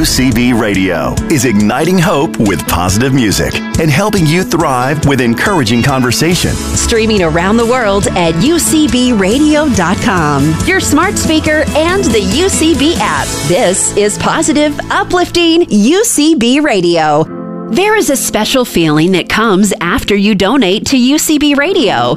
UCB Radio is igniting hope with positive music and helping you thrive with encouraging conversation. Streaming around the world at UCBradio.com, your smart speaker, and the UCB app. This is positive, uplifting UCB Radio. There is a special feeling that comes after you donate to UCB Radio.